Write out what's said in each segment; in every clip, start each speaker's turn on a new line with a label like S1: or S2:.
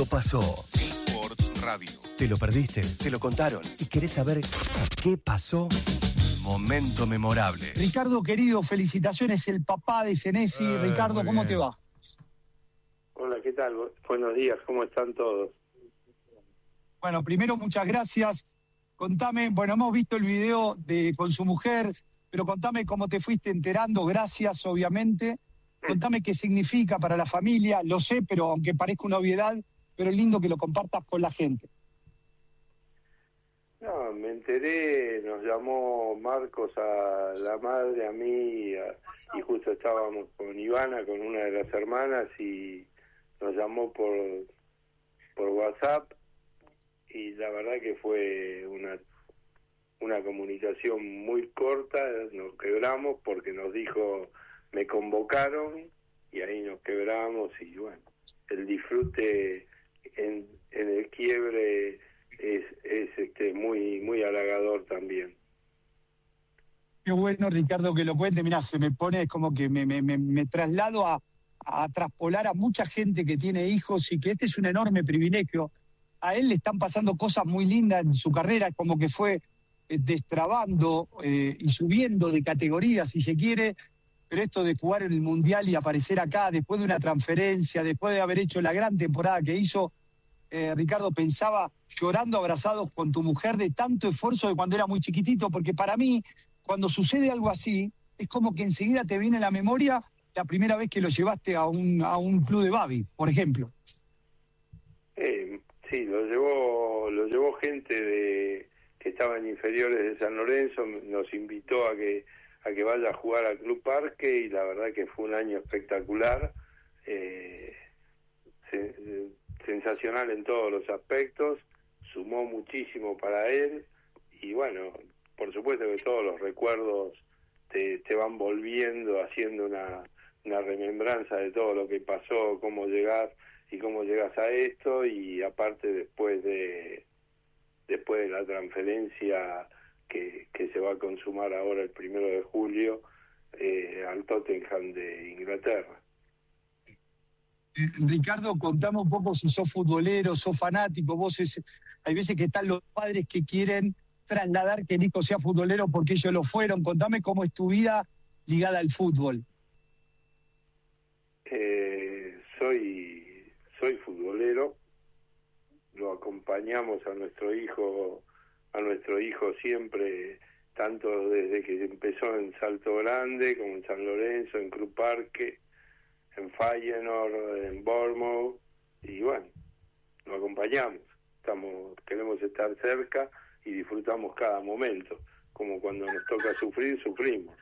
S1: Esto pasó.
S2: Sports Radio.
S1: ¿Te lo perdiste? ¿Te lo contaron? ¿Y querés saber qué pasó? Momento memorable.
S3: Ricardo, querido, felicitaciones, el papá de Senesi. Ricardo, ¿cómo te va?
S4: Hola, ¿qué tal? Buenos días, ¿cómo están todos?
S3: Bueno, primero, muchas gracias. Contame, bueno, hemos visto el video con su mujer, pero contame cómo te fuiste enterando, gracias, obviamente. Contame qué significa para la familia, lo sé, pero aunque parezca una obviedad, pero es lindo que lo compartas con la gente.
S4: No, me enteré, nos llamó Marcos a la madre, a mí, y justo estábamos con Ivana, con una de las hermanas, y nos llamó por WhatsApp, y la verdad que fue una comunicación muy corta, nos quebramos porque nos dijo, me convocaron, y ahí nos quebramos, y bueno, el disfrute en el quiebre es muy muy halagador también.
S3: Qué bueno, Ricardo, que lo cuente. Mirá, se me pone, es como que me traslado a traspolar a mucha gente que tiene hijos y que este es un enorme privilegio. A él le están pasando cosas muy lindas en su carrera, como que fue destrabando y subiendo de categoría, si se quiere, pero esto de jugar en el Mundial y aparecer acá, después de una transferencia, después de haber hecho la gran temporada que hizo, Ricardo, pensaba llorando abrazados con tu mujer de tanto esfuerzo de cuando era muy chiquitito, porque para mí, cuando sucede algo así, es como que enseguida te viene a la memoria la primera vez que lo llevaste a un club de Babi, por ejemplo.
S4: Sí, lo llevó gente que estaba en inferiores de San Lorenzo, nos invitó a que vaya a jugar al Club Parque, y la verdad que fue un año espectacular, sensacional en todos los aspectos, sumó muchísimo para él, y bueno, por supuesto que todos los recuerdos te van volviendo, haciendo una remembranza de todo lo que pasó, cómo llegar y cómo llegas a esto, y aparte después de la transferencia que se va a consumar ahora el 1 de julio al Tottenham de Inglaterra.
S3: Ricardo, contame un poco si sos futbolero, sos fanático, hay veces que están los padres que quieren trasladar que Nico sea futbolero porque ellos lo fueron. Contame cómo es tu vida ligada al fútbol.
S4: Soy futbolero, lo acompañamos a nuestro hijo siempre, tanto desde que empezó en Salto Grande, como en San Lorenzo, en Club Parque, en Feyenoord, en Bournemouth, y bueno, lo acompañamos, queremos estar cerca y disfrutamos cada momento, como cuando nos toca sufrir, sufrimos.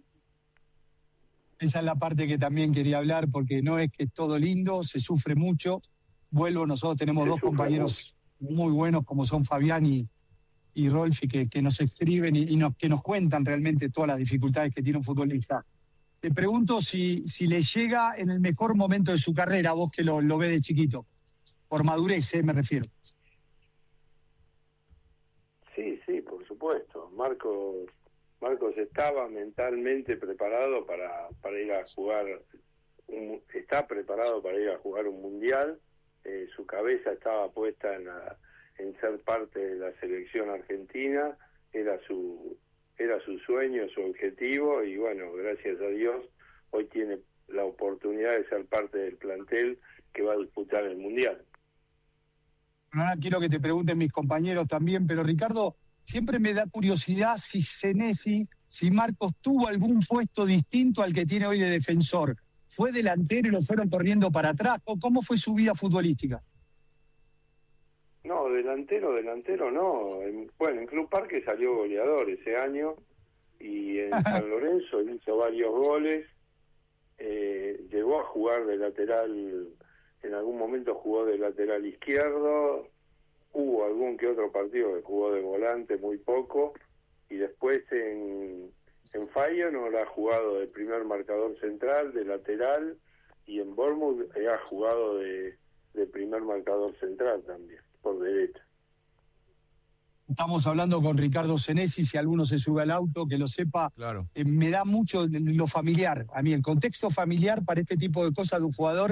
S3: Esa es la parte que también quería hablar, porque no es que es todo lindo, se sufre mucho. Nosotros tenemos dos compañeros muy buenos como son Fabián y Rolfi, que nos escriben y que nos cuentan realmente todas las dificultades que tiene un futbolista. Te pregunto si le llega en el mejor momento de su carrera, vos que lo ves de chiquito, por madurez, me refiero.
S4: Sí, por supuesto. Marcos estaba mentalmente preparado para ir a jugar, está preparado para ir a jugar un mundial, su cabeza estaba puesta en ser parte de la selección argentina, era su sueño, su objetivo, y bueno, gracias a Dios hoy tiene la oportunidad de ser parte del plantel que va a disputar el mundial.
S3: Ahora quiero que te pregunten mis compañeros también, pero Ricardo, siempre me da curiosidad si Marcos tuvo algún puesto distinto al que tiene hoy de defensor. ¿Fue delantero y lo fueron corriendo para atrás? ¿Cómo fue su vida futbolística?
S4: No, delantero no. En Club Parque salió goleador ese año, y en San Lorenzo hizo varios goles. Llegó a jugar de lateral, en algún momento jugó de lateral izquierdo. Hubo algún que otro partido que jugó de volante, muy poco, y después en Feyenoord ha jugado de primer marcador central, de lateral, y en Bournemouth ha jugado de primer marcador central también, por derecha.
S3: Estamos hablando con Ricardo Senesi, si alguno se sube al auto, que lo sepa.
S5: Claro.
S3: Me da mucho lo familiar. A mí el contexto familiar para este tipo de cosas de un jugador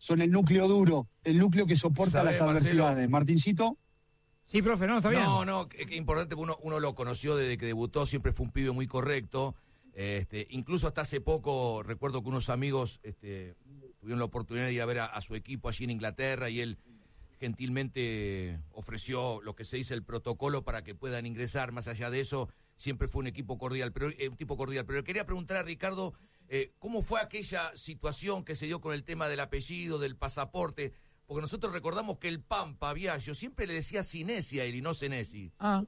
S3: son el núcleo duro, el núcleo que soporta las adversidades. Martincito.
S5: Sí, profe, no, está bien.
S6: No, qué importante, uno lo conoció desde que debutó, siempre fue un pibe muy correcto. Incluso hasta hace poco, recuerdo que unos amigos tuvieron la oportunidad de ir a ver a su equipo allí en Inglaterra y él gentilmente ofreció lo que se dice el protocolo para que puedan ingresar. Más allá de eso, siempre fue un tipo cordial. Pero le quería preguntar a Ricardo, ¿cómo fue aquella situación que se dio con el tema del apellido, del pasaporte? Porque nosotros recordamos que el Pampa Biagio siempre le decía Sinesi a él y no Senesi.
S5: Ah.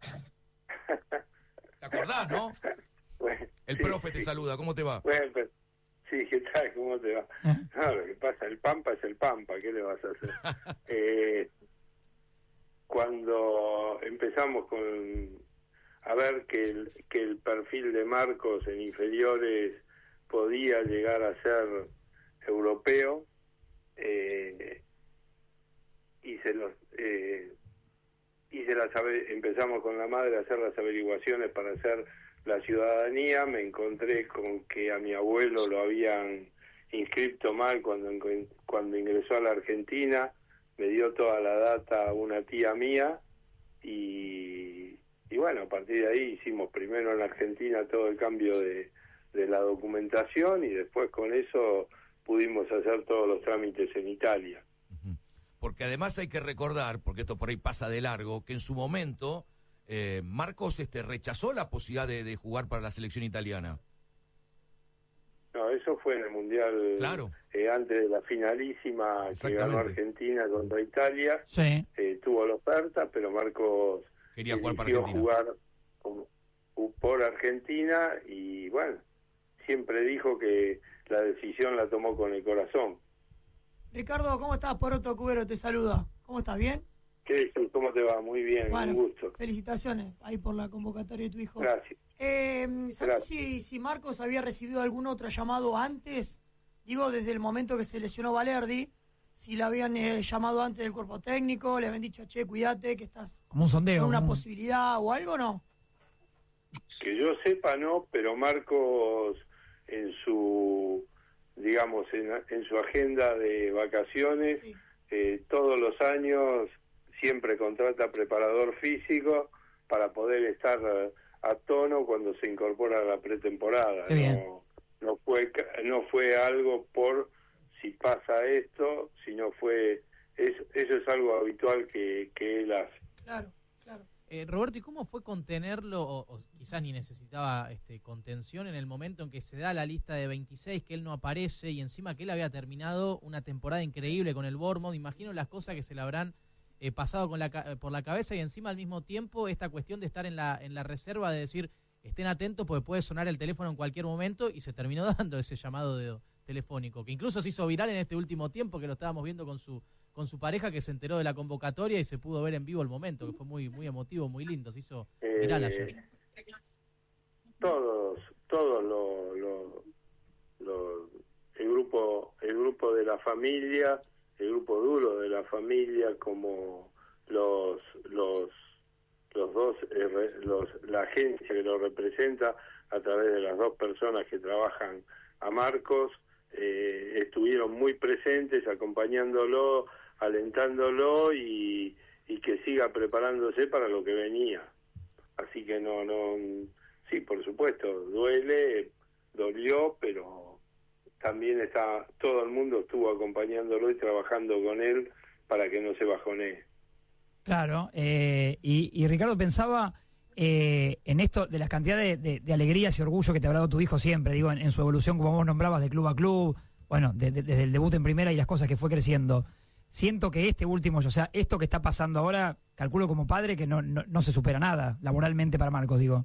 S6: ¿Te acordás, no?
S4: Bueno,
S6: el profe te saluda, ¿cómo te va?
S4: Bueno, pero, sí, ¿qué tal? ¿Cómo te va? No, lo que pasa, el Pampa es el Pampa, ¿qué le vas a hacer? Cuando empezamos a ver que el perfil de Marcos en inferiores podía llegar a ser europeo, empezamos con la madre a hacer las averiguaciones para hacer la ciudadanía. Me encontré con que a mi abuelo lo habían inscrito mal cuando ingresó a la Argentina. Me dio toda la data una tía mía y bueno, a partir de ahí hicimos primero en la Argentina todo el cambio de la documentación y después con eso pudimos hacer todos los trámites en Italia.
S6: Porque además hay que recordar, porque esto por ahí pasa de largo, que en su momento Marcos rechazó la posibilidad de jugar para la selección italiana.
S4: No, eso fue en el Mundial,
S6: claro.
S4: Antes de la finalísima que ganó Argentina contra Italia.
S5: Sí.
S4: Tuvo la oferta, pero Marcos
S6: quería jugar para Argentina.
S4: Jugar por Argentina y bueno, siempre dijo que la decisión la tomó con el corazón.
S7: Ricardo, ¿cómo estás? Poroto Cubero te saluda. ¿Cómo estás? ¿Bien?
S4: ¿Qué dices? ¿Cómo te va? Muy bien,
S7: bueno,
S4: un gusto.
S7: Felicitaciones ahí por la convocatoria de tu hijo.
S4: Gracias.
S7: ¿Sabes si Marcos había recibido algún otro llamado antes? Digo, desde el momento que se lesionó Valerdi, si le habían llamado antes del cuerpo técnico, le habían dicho, che, cuídate, que estás
S5: como un sondeo,
S7: con una posibilidad o algo, ¿no?
S4: Que yo sepa, no, pero Marcos en su agenda de vacaciones, sí. Todos los años siempre contrata preparador físico para poder estar a tono cuando se incorpora a la pretemporada. No fue algo por si pasa esto, sino eso es algo habitual que él hace.
S7: Claro, claro.
S5: Roberto, ¿y cómo fue contenerlo, o quizás ni necesitaba contención en el momento en que se da la lista de 26, que él no aparece y encima que él había terminado una temporada increíble con el Bournemouth? Imagino las cosas que se le habrán pasado por la cabeza y encima al mismo tiempo esta cuestión de estar en la reserva, de decir, estén atentos porque puede sonar el teléfono en cualquier momento, y se terminó dando ese llamado telefónico, que incluso se hizo viral en este último tiempo, que lo estábamos viendo con su pareja, que se enteró de la convocatoria y se pudo ver en vivo el momento, que fue muy muy emotivo, muy lindo, se hizo viral ayer.
S4: Todos el grupo de la familia, el grupo duro de la familia, como los dos, la agencia que lo representa a través de las dos personas que trabajan a Marcos, estuvieron muy presentes, acompañándolo, alentándolo y que siga preparándose para lo que venía. Así que sí, por supuesto, dolió, pero también todo el mundo estuvo acompañándolo y trabajando con él para que no se bajonee.
S5: Claro, y Ricardo, pensaba en esto de las cantidades de alegrías y orgullo que te habrá dado tu hijo siempre, digo, en su evolución, como vos nombrabas, de club a club, bueno, desde el debut en primera y las cosas que fue creciendo. Siento que esto que está pasando ahora, calculo como padre que no se supera nada laboralmente para Marcos, digo.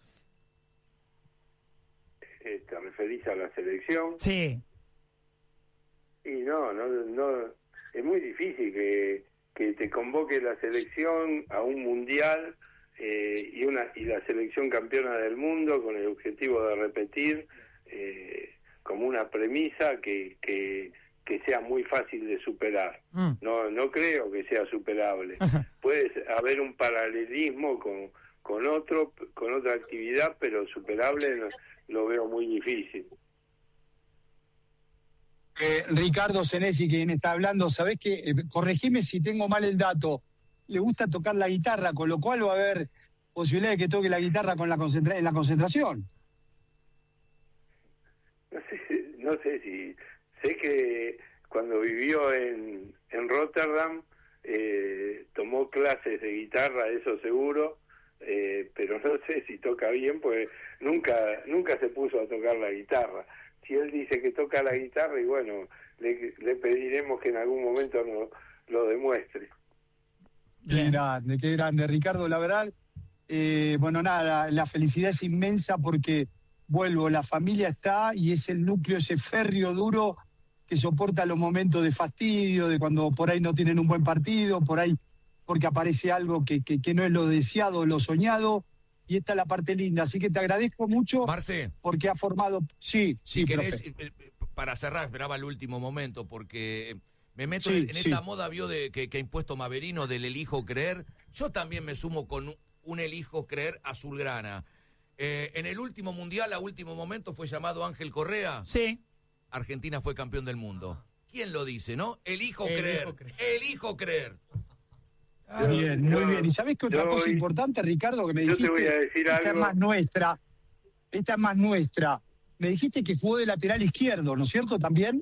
S4: ¿Te referís a la selección?
S5: Sí.
S4: Y no, es muy difícil que te convoque la selección a un mundial y la selección campeona del mundo con el objetivo de repetir como una premisa que sea muy fácil de superar. No creo que sea superable. Puede haber un paralelismo con otra actividad, pero superable lo veo muy difícil.
S3: Ricardo Senesi, quien está hablando, ¿sabés qué? Corregime si tengo mal el dato. Le gusta tocar la guitarra, con lo cual va a haber posibilidad de que toque la guitarra en la concentración.
S4: No sé si... Sé que cuando vivió en Rotterdam tomó clases de guitarra, eso seguro, pero no sé si toca bien, pues nunca se puso a tocar la guitarra. Si él dice que toca la guitarra, y bueno, le pediremos que en algún momento lo demuestre.
S3: Qué grande, Ricardo, la verdad. Bueno, nada, la felicidad es inmensa porque, vuelvo, la familia está y es el núcleo, ese férreo duro que soporta los momentos de fastidio, de cuando por ahí no tienen un buen partido, por ahí porque aparece algo que no es lo deseado, lo soñado, y esta es la parte linda. Así que te agradezco mucho,
S6: Marce,
S3: porque ha formado... Sí,
S6: si querés,
S3: profe.
S6: para cerrar, esperaba el último momento, porque me meto
S3: Sí,
S6: en esta moda, vio, que ha impuesto Maverino del elijo creer. Yo también me sumo con un elijo creer azulgrana. En el último mundial, a último momento, fue llamado Ángel Correa.
S8: Sí.
S6: Argentina fue campeón del mundo. ¿Quién lo dice, no? Elijo creer. Elijo creer.
S3: Bien, muy bien. ¿Y sabés qué otra cosa importante, Ricardo, que me dijiste?
S4: Yo te voy a decir
S3: esta
S4: algo.
S3: es más nuestra. Me dijiste que jugó de lateral izquierdo, ¿no es cierto, también?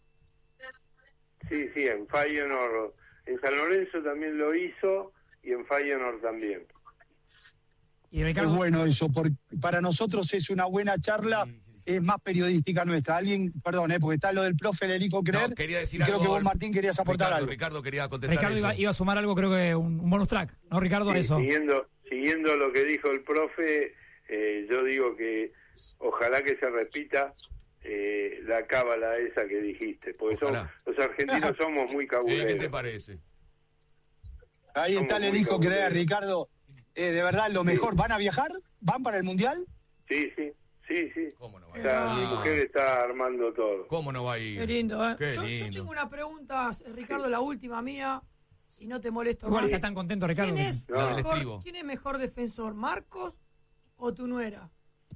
S4: Sí, en Feyenoord, en San Lorenzo también lo hizo, y en Feyenoord también.
S8: Y
S3: Es
S8: Ricardo,
S3: bueno eso, porque para nosotros es una buena charla, es más periodística nuestra. Alguien, perdón, porque está lo del profe Elijo creer,
S6: No, quería decir
S3: y creo
S6: algo,
S3: que vos, Martín, querías aportar algo.
S6: Ricardo quería contestar
S8: Ricardo
S6: eso.
S8: iba a sumar algo, creo que un bonus track, ¿no, Ricardo? A eso.
S4: Siguiendo lo que dijo el profe, yo digo que ojalá que se repita la cábala esa que dijiste, porque los argentinos somos muy cabuleros.
S6: ¿Qué te parece?
S3: Ahí está el Elijo creer, Ricardo. De verdad, lo mejor. ¿Van a viajar? ¿Van para el Mundial?
S4: Sí.
S6: ¿Cómo no va a ir?
S4: Mi mujer está armando todo.
S6: ¿Cómo no va a ir?
S7: Qué lindo, ¿eh?
S6: Qué
S7: Yo
S6: lindo.
S7: tengo una pregunta, Ricardo, la última mía, si no te molesto
S8: Igual
S7: más.
S8: está tan contento, Ricardo.
S7: ¿Quién es mejor defensor, Marcos o tu nuera?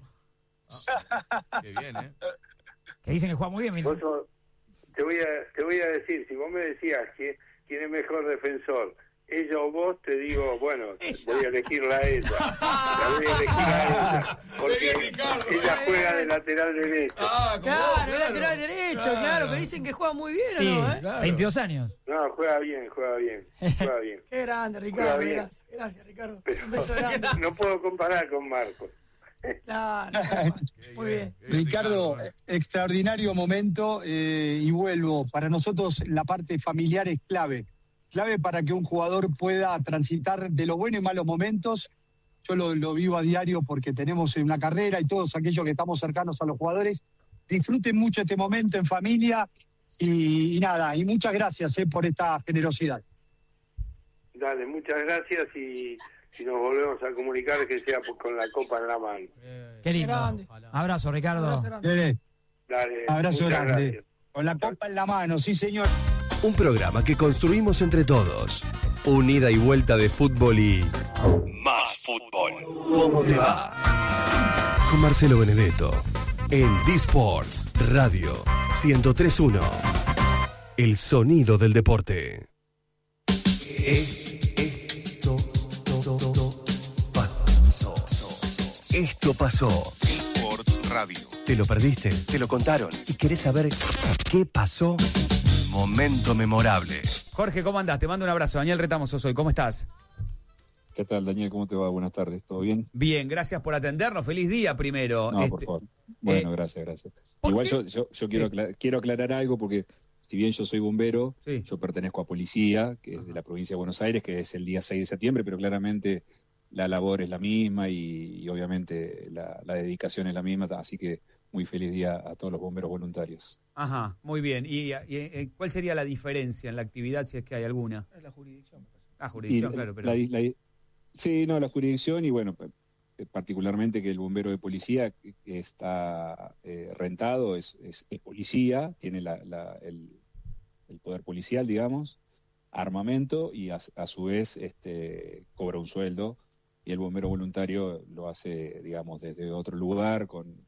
S6: Qué bien, ¿eh?
S8: Que dicen que juega muy bien.
S4: Te voy a decir, si vos me decías quién es mejor defensor, ella o vos, te digo, bueno, voy a elegirla a ella. La voy a elegir a ella. Porque ella juega de lateral derecho.
S7: Claro, es lateral derecho, claro, pero dicen que juega muy bien,
S8: Sí,
S7: ¿o no?
S6: Claro.
S8: 22 años.
S4: No, juega bien.
S7: Qué grande, Ricardo.
S4: Juega bien.
S7: Gracias, Ricardo.
S4: Pero
S7: Un beso grande.
S4: no puedo comparar con Marcos.
S7: Claro, muy bien.
S3: Ricardo, extraordinario momento, y vuelvo. Para nosotros la parte familiar es clave para que un jugador pueda transitar de los buenos y malos momentos. Yo lo vivo a diario porque tenemos una carrera, y todos aquellos que estamos cercanos a los jugadores disfruten mucho este momento en familia, y nada, y muchas gracias por esta generosidad.
S4: Dale, muchas gracias, y si nos volvemos a comunicar, que sea con la copa en la mano.
S8: Qué lindo.
S7: Grande.
S8: Abrazo, Ricardo.
S7: Abrazo grande.
S4: Dale,
S3: Abrazo
S4: muchas
S3: grande.
S4: gracias.
S3: Con la copa en la mano, sí señor.
S1: Un programa que construimos entre todos. Un ida y vuelta de fútbol y... más fútbol. ¿Cómo te va? Con Marcelo Benedetto. En D-Sports Radio 103.1. El sonido del deporte. Esto pasó.
S2: Sports Radio.
S1: ¿Te lo perdiste? ¿Te lo contaron? ¿Y querés saber qué pasó? Momento memorable.
S9: Jorge, ¿cómo andás? Te mando un abrazo. Daniel Retamoso soy. ¿Cómo estás?
S10: ¿Qué tal, Daniel? ¿Cómo te va? Buenas tardes. ¿Todo bien?
S9: Bien, gracias por atendernos. Feliz día primero.
S10: No, por favor. Bueno, gracias. Igual yo quiero aclarar algo, porque si bien yo soy bombero,
S9: Sí.
S10: yo pertenezco a policía, que es de la provincia de Buenos Aires, que es el día 6 de septiembre, pero claramente la labor es la misma y obviamente la dedicación es la misma, así que muy feliz día a todos los bomberos voluntarios.
S9: Ajá, muy bien. ¿Y cuál sería la diferencia en la actividad, si es que hay alguna?
S7: La jurisdicción.
S9: La jurisdicción,
S10: Y
S9: claro, pero...
S10: la jurisdicción, y bueno, particularmente que el bombero de policía que está rentado es policía, tiene el poder policial, digamos, armamento, y a su vez cobra un sueldo, y el bombero voluntario lo hace, digamos, desde otro lugar, con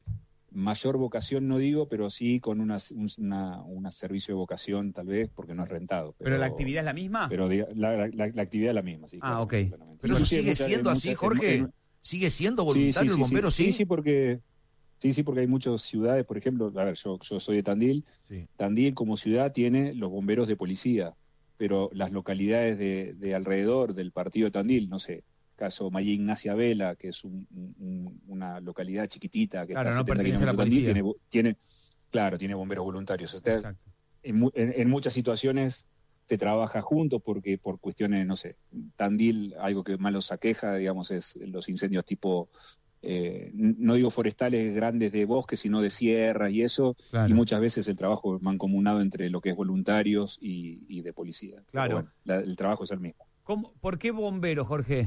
S10: mayor vocación no digo, pero sí con un servicio de vocación tal vez, porque no es rentado.
S9: ¿Pero la actividad es la misma?
S10: Pero la actividad es la misma, sí.
S9: Ah, ok.
S6: Pero eso sigue siendo así, Jorge. ¿Sigue siendo voluntario el bombero?
S10: Sí, porque hay muchas ciudades, por ejemplo, a ver, yo soy de Tandil.
S6: Sí.
S10: Tandil como ciudad tiene los bomberos de policía, pero las localidades de alrededor del partido de Tandil, no sé, caso María Ignacia Vela, que es una localidad chiquitita que
S9: claro,
S10: está a
S9: no
S10: 70
S9: pertenece a la
S10: kilómetros de
S9: policía.
S10: Tandil, tiene bomberos voluntarios.
S9: Exacto.
S10: En muchas situaciones te trabaja juntos porque por cuestiones, no sé, Tandil, algo que más los aqueja, digamos, es los incendios tipo, no digo forestales grandes de bosques, sino de sierras y eso,
S9: claro.
S10: Y muchas veces el trabajo es mancomunado entre lo que es voluntarios y de policía.
S9: Claro.
S10: Bueno, el trabajo es el mismo.
S9: ¿Por qué bombero, Jorge?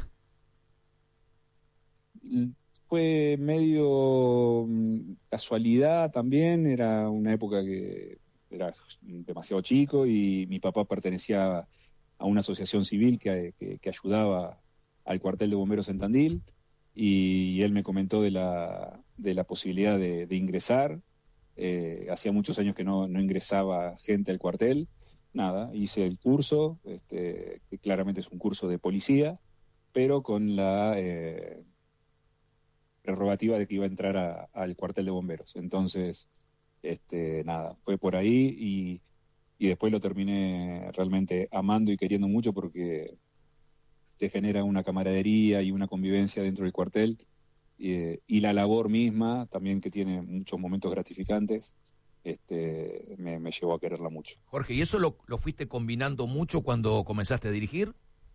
S10: Fue medio casualidad también, era una época que era demasiado chico y mi papá pertenecía a una asociación civil que ayudaba al cuartel de bomberos en Tandil y él me comentó de la posibilidad de ingresar. Hacía muchos años que no ingresaba gente al cuartel. Nada, hice el curso, que claramente es un curso de policía, pero con la prerrogativa de que iba a entrar al cuartel de bomberos. Entonces, nada, fue por ahí y después lo terminé realmente amando y queriendo mucho porque te genera una camaradería y una convivencia dentro del cuartel y la labor misma también, que tiene muchos momentos gratificantes, me llevó a quererla mucho.
S6: Jorge, ¿y eso lo fuiste combinando mucho cuando comenzaste a dirigir?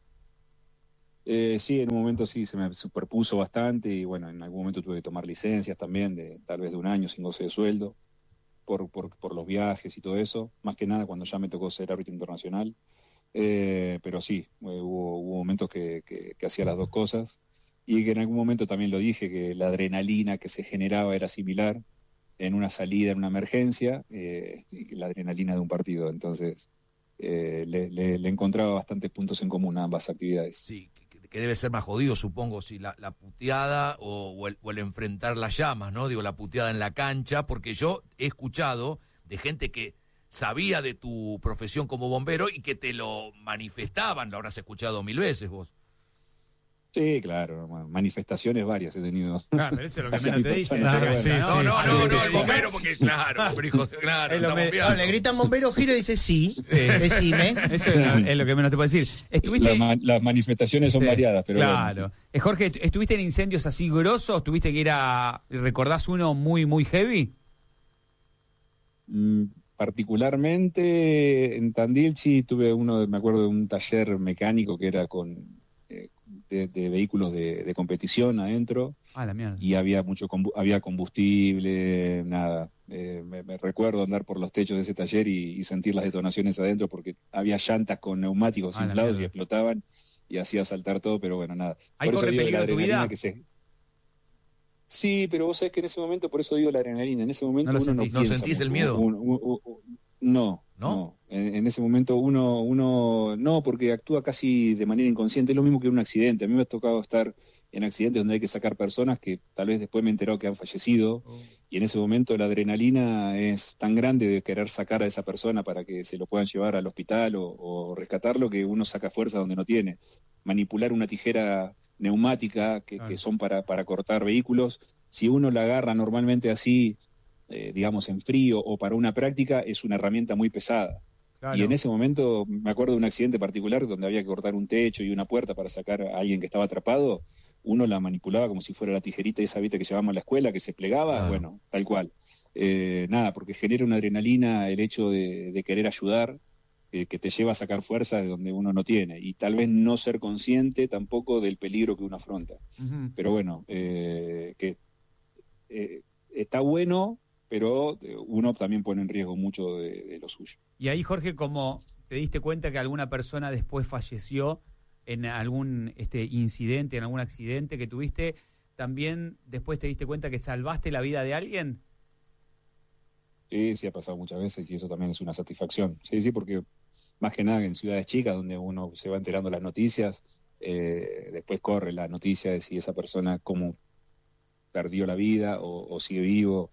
S10: Sí, en un momento sí, se me superpuso bastante y bueno, en algún momento tuve que tomar licencias también, tal vez de un año sin goce de sueldo, por los viajes y todo eso, más que nada cuando ya me tocó ser árbitro internacional, pero sí, hubo momentos que hacía las dos cosas y que en algún momento también lo dije, que la adrenalina que se generaba era similar en una salida, en una emergencia, que la adrenalina de un partido, entonces le encontraba bastantes puntos en común a ambas actividades.
S6: Sí, que debe ser más jodido, supongo, si la puteada o el enfrentar las llamas, ¿no? Digo, la puteada en la cancha, porque yo he escuchado de gente que sabía de tu profesión como bombero y que te lo manifestaban, lo habrás escuchado 1000 veces vos.
S10: Sí, claro, manifestaciones varias he tenido.
S9: Claro, pero eso es lo que menos te dicen.
S6: No, el bombero, porque claro, hijo, claro,
S11: le gritan bombero, giro y dice sí. Decime.
S9: Eso es lo que menos te puedo decir.
S10: Las manifestaciones son variadas, pero
S9: claro.
S10: Bueno.
S9: Jorge, ¿estuviste en incendios así grosos? ¿Tuviste que recordás uno muy, muy heavy?
S10: Particularmente en Tandil sí tuve me acuerdo de un taller mecánico que era de vehículos de competición adentro.
S9: Ah, la mierda.
S10: Y había había combustible, nada. Me recuerdo andar por los techos de ese taller y sentir las detonaciones adentro porque había llantas con neumáticos inflados y explotaban y hacía saltar todo, pero bueno, nada.
S9: ¿Ahí corre peligro tu vida?
S10: Sí, pero vos sabés que en ese momento, por eso digo la adrenalina, en ese momento uno no piensa.
S6: ¿No sentís el miedo?
S10: No. En ese momento uno no, porque actúa casi de manera inconsciente. Es lo mismo que un accidente. A mí me ha tocado estar en accidentes donde hay que sacar personas que tal vez después me he enterado que han fallecido, y en ese momento la adrenalina es tan grande de querer sacar a esa persona para que se lo puedan llevar al hospital o rescatarlo, que uno saca fuerza donde no tiene. Manipular una tijera neumática que son para cortar vehículos, si uno la agarra normalmente así, digamos en frío o para una práctica, es una herramienta muy pesada. Claro. Y en ese momento me acuerdo de un accidente particular donde había que cortar un techo y una puerta para sacar a alguien que estaba atrapado. Uno la manipulaba como si fuera la tijerita esa, viste, que llevábamos a la escuela, que se plegaba. Claro. Bueno, tal cual. Nada, porque genera una adrenalina el hecho de querer ayudar, que te lleva a sacar fuerza de donde uno no tiene, y tal vez no ser consciente tampoco del peligro que uno afronta. Uh-huh. Pero bueno, está bueno, pero uno también pone en riesgo mucho de lo suyo.
S9: Y ahí, Jorge, ¿cómo te diste cuenta que alguna persona después falleció en algún incidente, en algún accidente que tuviste, también después te diste cuenta que salvaste la vida de alguien?
S10: Sí, ha pasado muchas veces y eso también es una satisfacción. Sí, porque más que nada en ciudades chicas donde uno se va enterando las noticias, después corre la noticia de si esa persona cómo perdió la vida o sigue vivo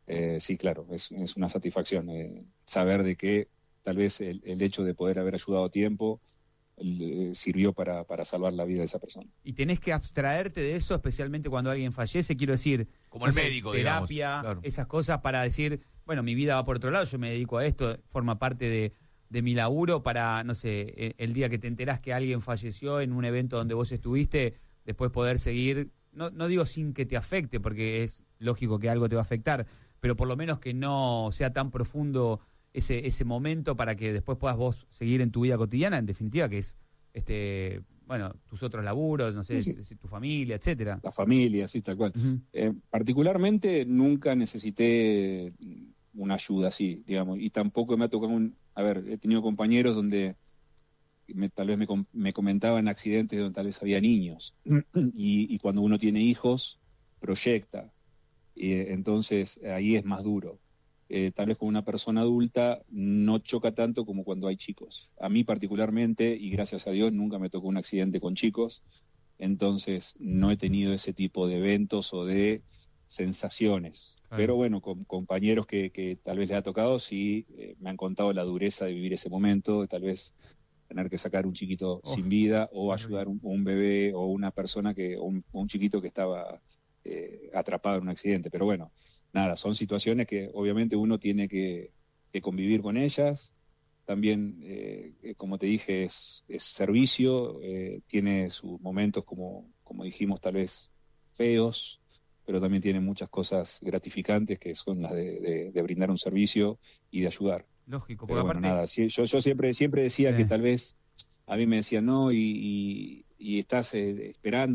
S10: Sí, claro, es una satisfacción saber de que tal vez el hecho de poder haber ayudado a tiempo sirvió para salvar la vida de esa persona.
S9: Y tenés que abstraerte de eso, especialmente cuando alguien fallece, quiero decir,
S6: como el médico,
S9: terapia,
S6: digamos, claro.
S9: Esas cosas para decir, bueno, mi vida va por otro lado, yo me dedico a esto, forma parte de mi laburo para, no sé, el día que te enterás que alguien falleció en un evento donde vos estuviste, después poder seguir, no digo sin que te afecte, porque es lógico que algo te va a afectar, pero por lo menos que no sea tan profundo ese momento para que después puedas vos seguir en tu vida cotidiana, en definitiva, que es bueno, tus otros laburos, no sé, sí. Tu familia, etcétera.
S10: La familia, sí, tal cual. Particularmente nunca necesité una ayuda así, digamos, y tampoco me ha tocado he tenido compañeros donde tal vez me comentaban accidentes donde tal vez había niños, y cuando uno tiene hijos, proyecta, y entonces ahí es más duro. Tal vez con una persona adulta no choca tanto como cuando hay chicos. A mí particularmente, y gracias a Dios, nunca me tocó un accidente con chicos, entonces no he tenido ese tipo de eventos o de sensaciones. Claro. Pero bueno, con compañeros que tal vez les ha tocado, sí, me han contado la dureza de vivir ese momento, de tal vez tener que sacar un chiquito sin vida o ayudar un bebé o una persona un chiquito que estaba atrapado en un accidente. Pero bueno, nada, son situaciones que obviamente uno tiene que convivir con ellas. También, como te dije, es servicio, tiene sus momentos, como dijimos, tal vez feos, pero también tiene muchas cosas gratificantes, que son las de brindar un servicio y de ayudar.
S9: Lógico,
S10: porque
S9: aparte...
S10: nada, yo siempre decía que tal vez a mí me decían no, y estás esperando